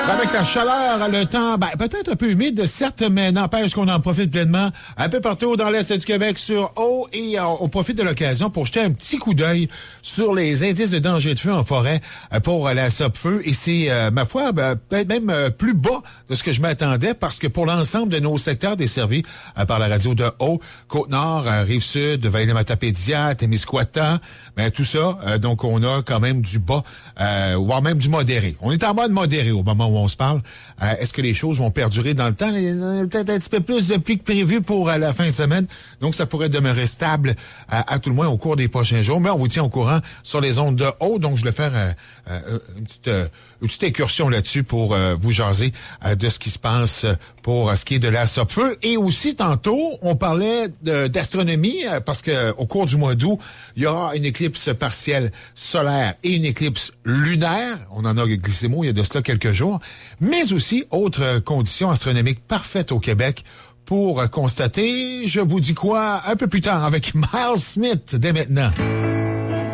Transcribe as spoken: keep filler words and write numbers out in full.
Avec la chaleur, le temps, ben, peut-être un peu humide, certes, mais n'empêche qu'on en profite pleinement un peu partout dans l'Est du Québec sur eau et euh, on profite de l'occasion pour jeter un petit coup d'œil sur les indices de danger de feu en forêt euh, pour euh, la Sopfeu. Et c'est, euh, ma foi, ben, peut-être même euh, plus bas de ce que je m'attendais parce que pour l'ensemble de nos secteurs desservis euh, par la radio de Haut, Côte-Nord, euh, Rive-Sud, Vallée-Matapédia, Témiscouata, ben, tout ça, euh, donc on a quand même du bas, euh, voire même du modéré. On est en mode modéré au moment où on se parle. Euh, est-ce que les choses vont perdurer dans le temps? Il y a peut-être un petit peu plus de pluie que prévu pour euh, la fin de semaine. Donc, ça pourrait demeurer stable euh, à tout le moins au cours des prochains jours. Mais on vous tient au courant sur les ondes de haut. Donc, je vais faire euh, euh, une petite... Euh, une petite incursion là-dessus pour euh, vous jaser euh, de ce qui se passe pour euh, ce qui est de la Sopfeu. Et aussi, tantôt, on parlait de, d'astronomie euh, parce que au cours du mois d'août, il y aura une éclipse partielle solaire et une éclipse lunaire. On en a glissé mot il y a de cela quelques jours. Mais aussi, autre condition astronomique parfaite au Québec pour euh, constater, je vous dis quoi, un peu plus tard avec Miles Smith dès maintenant.